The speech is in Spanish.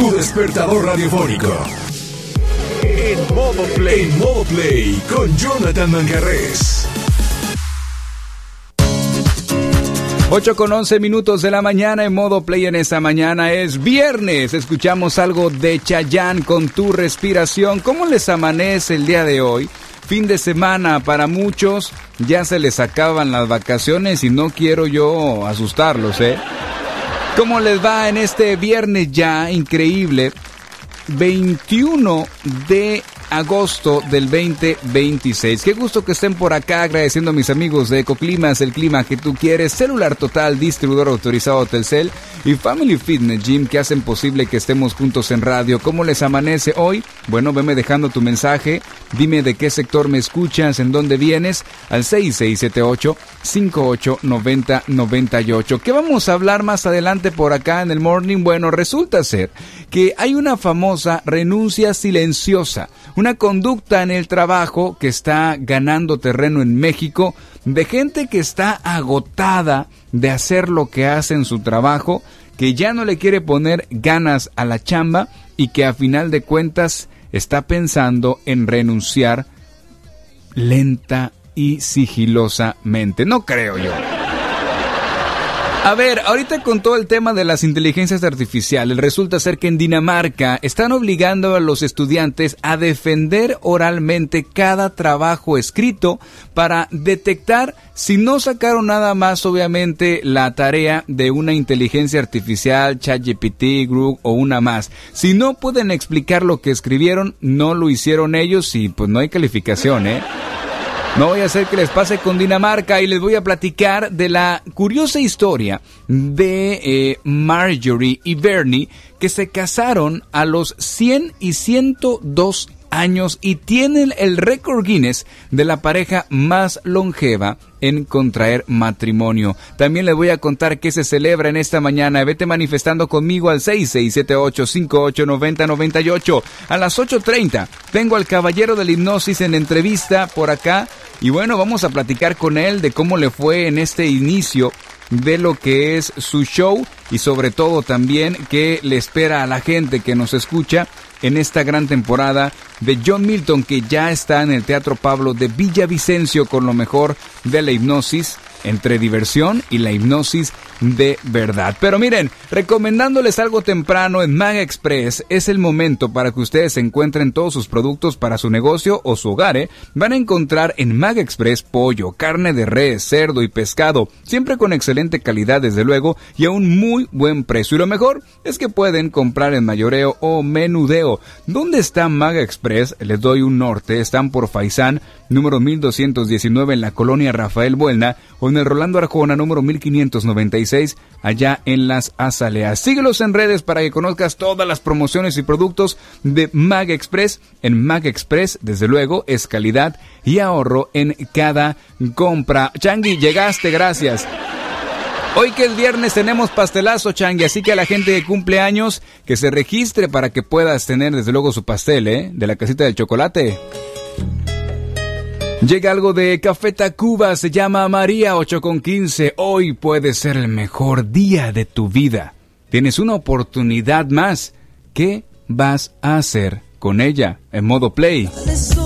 Tu despertador radiofónico. En modo play. En modo play con Jonathan Manjarrés. 8:11 de la mañana en modo play. En esta mañana es viernes. Escuchamos algo de Chayanne con Tu Respiración. ¿Cómo les amanece el día de hoy? Fin de semana para muchos. Ya se les acaban las vacaciones y no quiero yo asustarlos, ¿eh? ¿Cómo les va en este viernes ya increíble? 21 de agosto del 2026. Qué gusto que estén por acá, agradeciendo a mis amigos de Ecoclimas, el clima que tú quieres, Celular Total, distribuidor autorizado Telcel y Family Fitness Gym, que hacen posible que estemos juntos en radio. ¿Cómo les amanece hoy? Bueno, veme dejando tu mensaje, dime de qué sector me escuchas, en dónde vienes, al 6678-589098. ¿Qué vamos a hablar más adelante por acá en el Morning? Bueno, resulta ser que hay una famosa renuncia silenciosa, una conducta en el trabajo que está ganando terreno en México, de gente que está agotada de hacer lo que hace en su trabajo, que ya no le quiere poner ganas a la chamba y que a final de cuentas está pensando en renunciar lenta y sigilosamente. No creo yo. A ver, ahorita con todo el tema de las inteligencias artificiales, resulta ser que en Dinamarca están obligando a los estudiantes a defender oralmente cada trabajo escrito para detectar si no sacaron nada más, obviamente, la tarea de una inteligencia artificial, ChatGPT, Grok o una más. Si no pueden explicar lo que escribieron, no lo hicieron ellos y pues no hay calificación, ¿eh? No voy a hacer que les pase con Dinamarca y les voy a platicar de la curiosa historia de Marjorie y Bernie, que se casaron a los 100 y 102 años y tienen el récord Guinness de la pareja más longeva en contraer matrimonio. También les voy a contar qué se celebra en esta mañana. Vete manifestando conmigo al 6678-589098. A las 8:30 tengo al caballero de la hipnosis en entrevista por acá. Y bueno, vamos a platicar con él de cómo le fue en este inicio de lo que es su show y sobre todo también qué le espera a la gente que nos escucha en esta gran temporada de John Milton, que ya está en el Teatro Pablo de Villavicencio con lo mejor de la hipnosis, entre diversión y la hipnosis de verdad. Pero miren, recomendándoles algo temprano en Maga Express, es el momento para que ustedes encuentren todos sus productos para su negocio o su hogar, ¿eh? Van a encontrar en Maga Express pollo, carne de res, cerdo y pescado, siempre con excelente calidad desde luego y a un muy buen precio. Y lo mejor es que pueden comprar en mayoreo o menudeo. ¿Dónde está Maga Express? Les doy un norte. Están por Faisán, número 1219 en la colonia Rafael Buelna, o en el Rolando Arjona, número 1596, allá en Las Azaleas. Síguelos en redes para que conozcas todas las promociones y productos de Maga Express. En Maga Express, desde luego, es calidad y ahorro en cada compra. Changi, llegaste, gracias. Hoy que es viernes tenemos pastelazo, Changi, así que a la gente que cumple años, que se registre para que puedas tener desde luego su pastel, de la casita del chocolate. Llega algo de Café Tacuba, se llama María, 8:15. Hoy puede ser el mejor día de tu vida. Tienes una oportunidad más. ¿Qué vas a hacer con ella? En modo play.